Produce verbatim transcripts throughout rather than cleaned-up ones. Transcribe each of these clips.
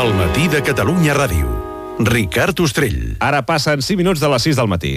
El matí de Catalunya Ràdio. Ricard Ostrell. Ara passen cinc minuts de les sis del matí.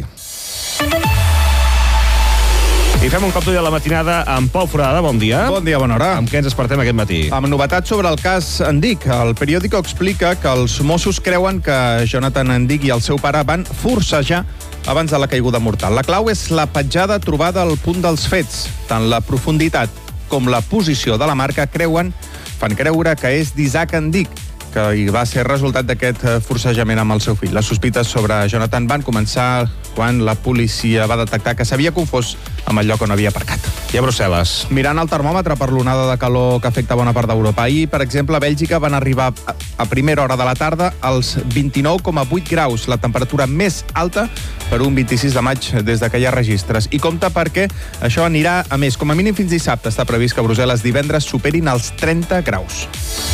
I fem un cop d'ull a la matinada amb Pol Forada. Bon dia. Bon dia, bona hora. Amb què ens despertem aquest matí? Amb novetats sobre el cas Endic. El periòdico explica que els Mossos creuen que Jonathan Endic i el seu pare van forcejar abans de la caiguda mortal. La clau és la petjada trobada al punt dels fets. Tant la profunditat com la posició de la marca creuen, fan creure que és d'Isaac Endic, que hi va ser resultat d'aquest forcejament amb el seu fill. Les sospites sobre Jonathan van començar quan la policia va detectar que s'havia confós amb el lloc on havia aparcat. I a Brussel·les? Mirant el termòmetre per l'onada de calor que afecta bona part d'Europa. Ahir, per exemple, a Bèlgica van arribar a primera hora de la tarda als vint-i-nou coma vuit graus, la temperatura més alta per un vint-i-sis de maig des de que hi ha registres. I compte perquè això anirà a més. Com a mínim fins dissabte està previst que a Brussel·les divendres superin els trenta graus.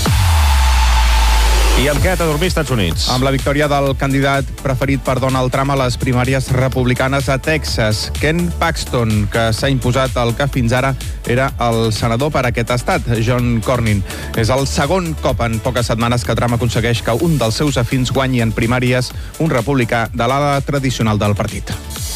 I amb què ha de dormir als Estats Units? Amb la victòria del candidat preferit per Donald Trump a les primàries republicanes a Texas. Ken Paxton, que s'ha imposat el que fins ara era el senador per a aquest estat, John Cornyn. És el segon cop en poques setmanes que Trump aconsegueix que un dels seus afins guanyi en primàries un republicà de l'ala tradicional del partit.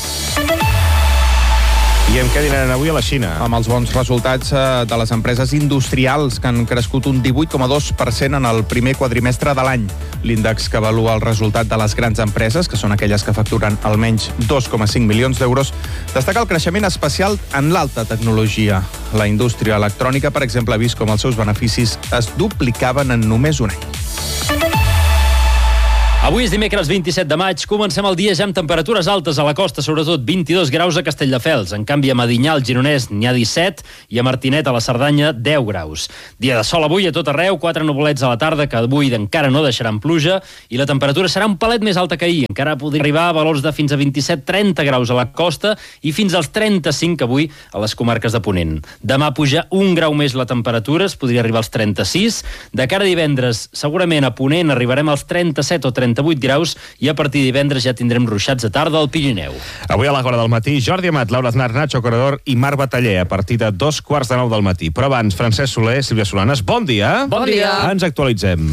I amb què dinaran avui a la Xina? Amb els bons resultats de les empreses industrials, que han crescut un divuit coma dos per cent en el primer quadrimestre de l'any. L'índex que avalua el resultat de les grans empreses, que són aquelles que facturen almenys dos coma cinc milions d'euros, destaca el creixement especial en l'alta tecnologia. La indústria electrònica, per exemple, ha vist com els seus beneficis es duplicaven en només un any. Avui és dimecres vint-i-set de maig, comencem el dia ja amb temperatures altes a la costa, sobretot vint-i-dos graus a Castelldefels. En canvi, a Medinyà, al Gironès, n'hi ha disset i a Martinet, a la Cerdanya, deu graus. Dia de sol avui a tot arreu, quatre nuvolets a la tarda, que avui encara no deixaran pluja, i la temperatura serà un palet més alta que ahir. Encara podria arribar a valors de fins a vint-i-set trenta graus a la costa i fins als trenta-cinc avui a les comarques de Ponent. Demà puja un grau més la temperatura, es podria arribar als trenta-sis. De cara a divendres, segurament a Ponent arribarem als trenta-set o trenta-vuit graus i a partir de divendres ja tindrem ruixats de tarda al Pirineu. Avui a l'hora del matí, Jordi Amat, Laura Aznar, Nacho Corredor i Marc Bataller a partir de dos quarts de nou del matí. Però abans, Francesc Soler, Sílvia Solanes, bon dia. Bon dia. Ens actualitzem.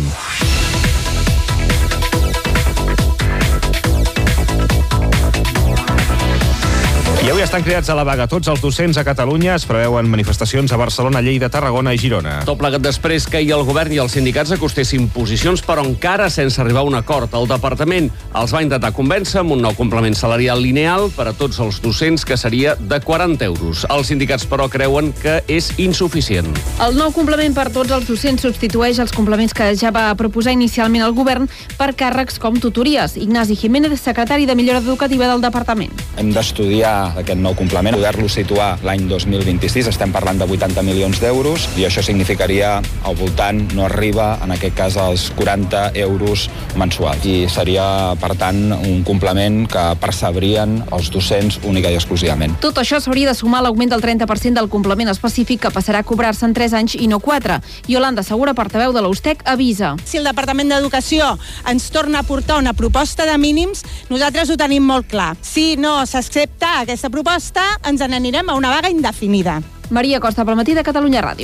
I avui estan cridats a la vaga tots els docents a Catalunya. Es preveuen manifestacions a Barcelona, Lleida, Tarragona i Girona. Tot plegat després que ahir el govern i els sindicats acostessin posicions, però encara sense arribar a un acord. El departament els va intentar convèncer amb un nou complement salarial lineal per a tots els docents, que seria de quaranta euros. Els sindicats, però, creuen que és insuficient. El nou complement per tots els docents substitueix els complements que ja va proposar inicialment el govern per càrrecs com tutories. Ignasi Jiménez, secretari de Millora Educativa del departament. Hem d'estudiar aquest nou complement, poder-lo situar l'any dos mil vint-i-sis, estem parlant de vuitanta milions d'euros, i això significaria al voltant, no arriba en aquest cas als quaranta euros mensuals, i seria per tant un complement que percebrien els docents única i exclusivament. Tot això s'hauria de sumar a l'augment del trenta per cent del complement específic, que passarà a cobrar-se en tres anys i no quatre. Iolanda Segura, portaveu de l'U S T E C, avisa. Si el Departament d'Educació ens torna a portar una proposta de mínims, nosaltres ho tenim molt clar. Si no s'accepta aquesta Aquesta proposta, ens n'anirem a una vaga indefinida. Maria Costa, pel matí de Catalunya Ràdio.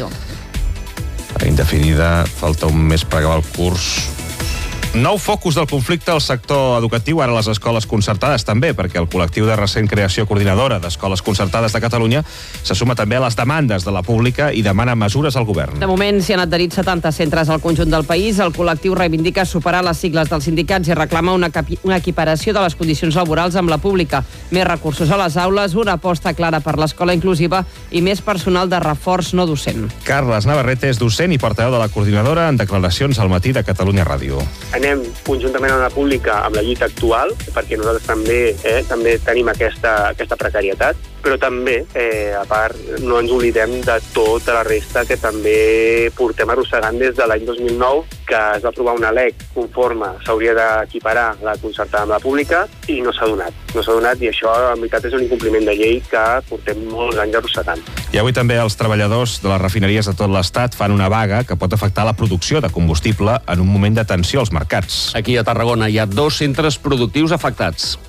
Indefinida, falta un mes per acabar el curs. Nou focus del conflicte al sector educatiu, ara a les escoles concertades també, perquè el col·lectiu de recent creació coordinadora d'escoles concertades de Catalunya se suma també a les demandes de la pública i demana mesures al govern. De moment s'hi han adherit setanta centres al conjunt del país. El col·lectiu reivindica superar les sigles dels sindicats i reclama una, una equiparació de les condicions laborals amb la pública, més recursos a les aules, una aposta clara per l'escola inclusiva i més personal de reforç no docent. Carles Navarrete és docent i portaveu de la coordinadora en declaracions al matí de Catalunya Ràdio. Anem conjuntament a la pública amb la lluita actual, perquè nosaltres també eh, també tenim aquesta, aquesta precarietat, però també, eh, a part, no ens oblidem de tota la resta que també portem arrossegant des de l'any dos mil nou, que es va aprovar una L E C conforme s'hauria d'equiparar la concertada amb la pública i no s'ha donat. No s'ha donat i això, en veritat, és un incompliment de llei que portem molts anys arrossegant. I avui també els treballadors de les refineries de tot l'Estat fan una vaga que pot afectar la producció de combustible en un moment de tensió als mercats. Aquí a Tarragona hi ha dos centres productius afectats.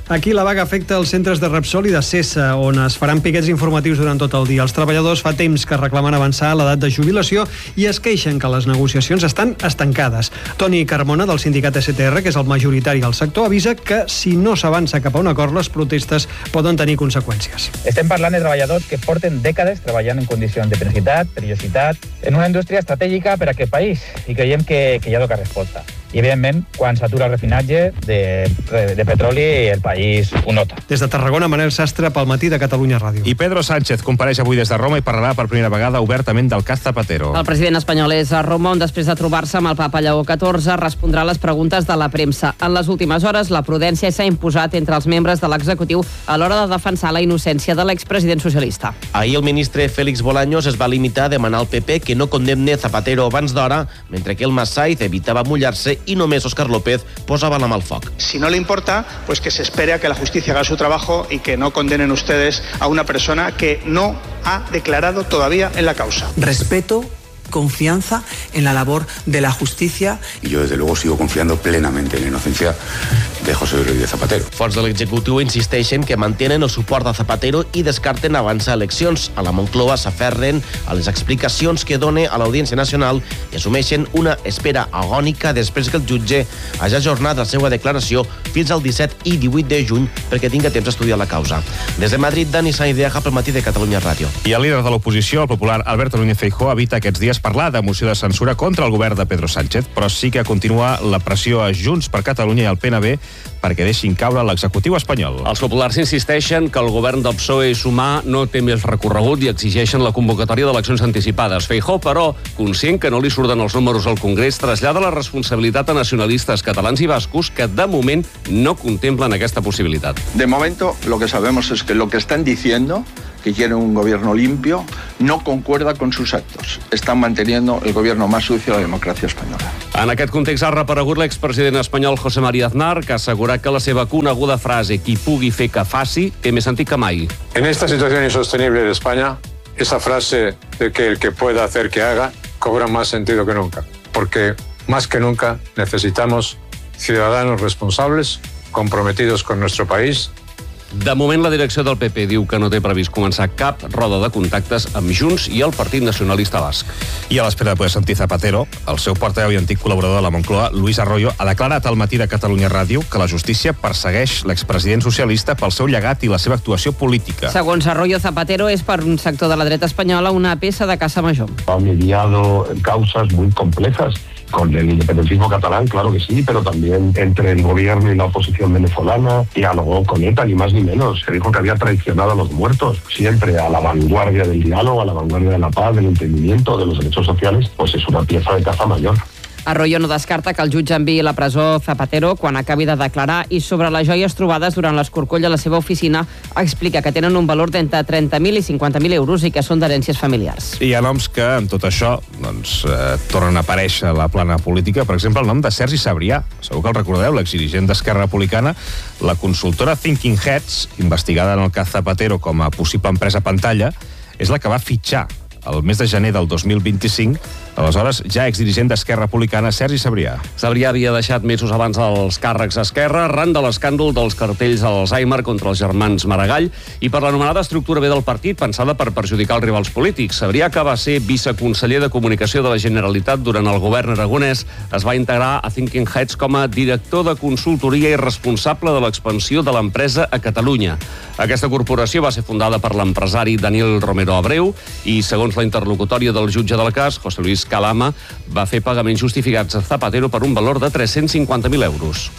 Aquí la vaga afecta els centres de Repsol i de Sesa, on es faran piquets informatius durant tot el dia. Els treballadors fa temps que reclamen avançar l'edat de jubilació i es queixen que les negociacions estan estancades. Toni Carmona, del sindicat S T R, que és el majoritari al sector, avisa que si no s'avança cap a un acord, les protestes poden tenir conseqüències. Estem parlant de treballadors que porten dècades treballant en condicions de perillositat, perillositat, en una indústria estratègica per a aquest país, i creiem que, que hi ha toca resposta. I, evidentment, quan s'atura el refinatge de, de petroli, el país ho nota. Des de Tarragona, Manel Sastre, pel Matí de Catalunya Ràdio. I Pedro Sánchez compareix avui des de Roma i parlarà per primera vegada obertament del cas Zapatero. El president espanyol és a Roma, on després de trobar-se amb el papa Lleó catorze respondrà a les preguntes de la premsa. En les últimes hores, la prudència s'ha imposat entre els membres de l'executiu a l'hora de defensar la innocència de l'expresident socialista. Ahir el ministre Félix Bolaños es va limitar a demanar al P P que no condemne Zapatero abans d'hora, mentre que el Massaid evitava mullar-se y només Óscar López posaba la mal foc. Si no le importa, pues que se espere a que la justicia haga su trabajo y que no condenen ustedes a una persona que no ha declarado todavía en la causa. Respeto, confianza en la labor de la justicia. Y yo desde luego sigo confiando plenamente en la inocencia de José Rodríguez Zapatero. Fonts de l'executiu insisteixen que mantenen el suport a Zapatero i descarten avançar eleccions. A la Moncloa s'aferren a les explicacions que dona a l'Audiència Nacional i assumeixen una espera agònica després que el jutge hagi ajornat la seva declaració fins al disset i divuit de juny perquè tinga temps d'estudiar la causa. Des de Madrid, Dani Sainz pel Matí de Catalunya Ràdio. I el líder de l'oposició, el popular Alberto Núñez Feijóo, evita aquests dies parlar de moció de censura contra el govern de Pedro Sánchez, però sí que continua la pressió a Junts per Catalunya i al P N B perquè deixin caure l'executiu espanyol. Els populars insisteixen que el govern del P S O E i Sumar no té més recorregut i exigeixen la convocatòria d'eleccions anticipades. Feijóo, però, conscient que no li surten els números al Congrés, trasllada la responsabilitat a nacionalistes catalans i bascos que, de moment, no contemplen aquesta possibilitat. De momento, lo que sabemos es que lo que están diciendo, que quieren un gobierno limpio, no concuerda con sus actos. Están manteniendo el gobierno más sucio de la democracia espanyola. En aquest context ha reaparegut l'expresident espanyol José María Aznar, que ha assegurat que la seva coneguda frase «qui pugui fer que faci» té més sentit que mai. En esta situación insostenible de España, esa frase de que el que pueda hacer que haga cobra más sentido que nunca, porque más que nunca necesitamos ciudadanos responsables, comprometidos con nuestro país. De moment, la direcció del P P diu que no té previst començar cap roda de contactes amb Junts i el Partit Nacionalista Basc. I a l'espera de poder sentir Zapatero, el seu portaveu i antic col·laborador de la Moncloa, Luis Arroyo, ha declarat al Matí de Catalunya Ràdio que la justícia persegueix l'expresident socialista pel seu llegat i la seva actuació política. Segons Arroyo, Zapatero és per un sector de la dreta espanyola una peça de caça major. Ha mediado causas muy complejas. Con el independentismo catalán, claro que sí, pero también entre el gobierno y la oposición venezolana, dialogó con ETA, ni más ni menos. Se dijo que había traicionado a los muertos, siempre a la vanguardia del diálogo, a la vanguardia de la paz, del entendimiento, de los derechos sociales, pues es una pieza de caza mayor. Arroyo no descarta que el jutge enviï a la presó Zapatero quan acabi de declarar i sobre les joies trobades durant l'escorcoll a la seva oficina explica que tenen un valor d'entre trenta mil i cinquanta mil euros i que són d'herències familiars. I hi ha noms que, amb tot això, doncs, eh, tornen a aparèixer a la plana política. Per exemple, el nom de Sergi Sabrià. Segur que el recordeu, l'exdirigent d'Esquerra Republicana. La consultora Thinking Heads, investigada en el cas Zapatero com a possible empresa pantalla, és la que va fitxar el mes de gener del dos mil vint-i-cinc, aleshores ja exdirigent d'Esquerra Republicana, Sergi Sabrià. Sabrià havia deixat mesos abans els càrrecs a Esquerra arran de l'escàndol dels cartells Alzheimer contra els germans Maragall i per l'anomenada estructura B del partit pensada per perjudicar els rivals polítics. Sabrià, que va ser viceconseller de Comunicació de la Generalitat durant el govern aragonès, es va integrar a Thinking Heads com a director de consultoria i responsable de l'expansió de l'empresa a Catalunya. Aquesta corporació va ser fundada per l'empresari Daniel Romero Abreu i, segons la interlocutòria del jutge del cas, José Luis Calama, va fer pagaments justificats a Zapatero per un valor de tres-cents cinquanta mil euros.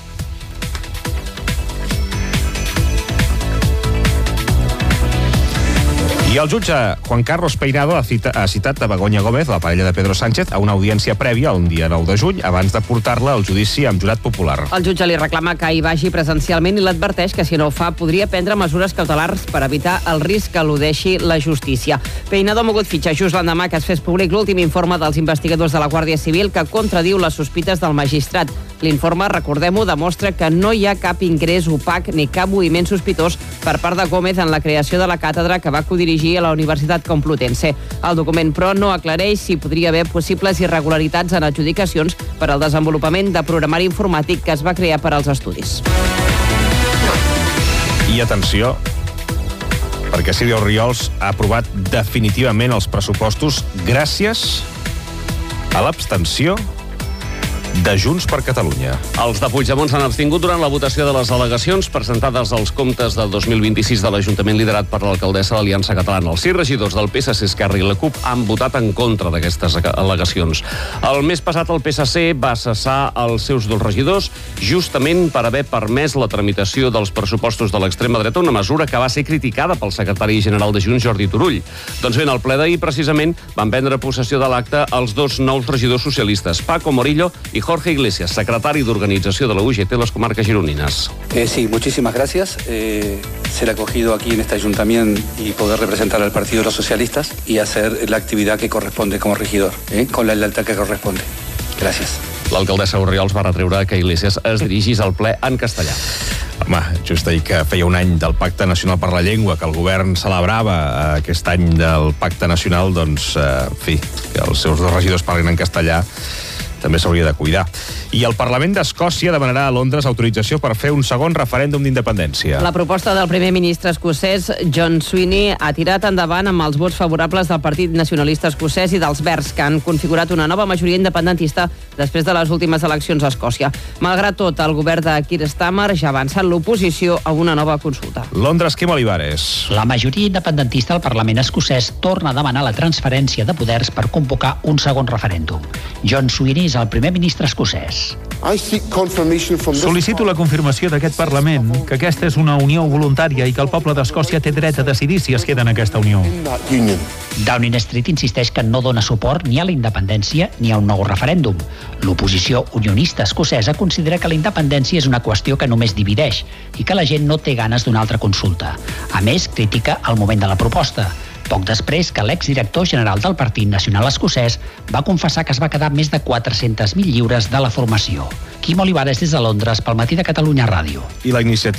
I el jutge Juan Carlos Peinado ha, cita, ha citat a Begoña Gómez, la parella de Pedro Sánchez, a una audiència prèvia el dia nou de juny, abans de portar-la al judici amb jurat popular. El jutge li reclama que hi vagi presencialment i l'adverteix que si no ho fa podria prendre mesures cautelars per evitar el risc que eludeixi la justícia. Peinado ha mogut fitxar just l'endemà que es fes públic l'últim informe dels investigadors de la Guàrdia Civil que contradiu les sospites del magistrat. L'informe, recordem-ho, demostra que no hi ha cap ingrés opac ni cap moviment sospitós per part de Gómez en la creació de la càtedra que va codirigir a la Universitat Complutense. El document, però, no aclareix si podria haver possibles irregularitats en adjudicacions per al desenvolupament de programari informàtic que es va crear per als estudis. I atenció, perquè Sílvia Orriols ha aprovat definitivament els pressupostos gràcies a l'abstenció de Junts per Catalunya. Els de Puigdemont s'han abstingut durant la votació de les al·legacions presentades als comptes del dos mil vint-i-sis de l'Ajuntament liderat per l'alcaldessa de l'Aliança Catalana. Els sis regidors del P S C, Esquerra i la CUP han votat en contra d'aquestes al·legacions. El mes passat el P S C va cessar els seus dos regidors justament per haver permès la tramitació dels pressupostos de l'extrema dreta, una mesura que va ser criticada pel secretari general de Junts, Jordi Turull. Doncs bé, en el ple d'ahir, precisament, van prendre possessió de l'acte els dos nous regidors socialistes, Paco Morillo i Jorge Iglesias, secretari d'Organització de la U G T les comarques gironines. Eh, sí, muchísimas gracias. Eh, ser acogido aquí en este ayuntamiento y poder representar al Partido de los Socialistas y hacer la actividad que corresponde como regidor, eh, con la lealtad que corresponde. Gràcies. L'alcaldessa Orriols va retreure que Iglesias es dirigís al ple en castellà. Home, just ahir que feia un any del Pacte Nacional per la Llengua, que el govern celebrava aquest any del Pacte Nacional, doncs, eh, en fi, que els seus dos regidors parlin en castellà també s'hauria de cuidar. I el Parlament d'Escòcia demanarà a Londres autorització per fer un segon referèndum d'independència. La proposta del primer ministre escocès, John Sweeney, ha tirat endavant amb els vots favorables del Partit Nacionalista Escocès i dels Verds, que han configurat una nova majoria independentista després de les últimes eleccions a Escòcia. Malgrat tot, el govern de Keir Starmer ja ha avançat l'oposició a una nova consulta. Londres, Quim Olivares. La majoria independentista al Parlament escocès torna a demanar la transferència de poders per convocar un segon referèndum. John Sweeney és el primer ministre escocès. Sol·licito la confirmació d'aquest Parlament que aquesta és una unió voluntària i que el poble d'Escòcia té dret a decidir si es queda en aquesta unió. Downing Street insisteix que no dona suport ni a la independència ni a un nou referèndum. L'oposició unionista escocesa considera que la independència és una qüestió que només divideix i que la gent no té ganes d'una altra consulta. A més, critica el moment de la proposta. Poc després que l'exdirector general del Partit Nacional Escocès va confessar que es va quedar més de quatre-cents mil lliures de la formació. Quim Olivares des de Londres pel Matí de Catalunya Ràdio. I la iniciativa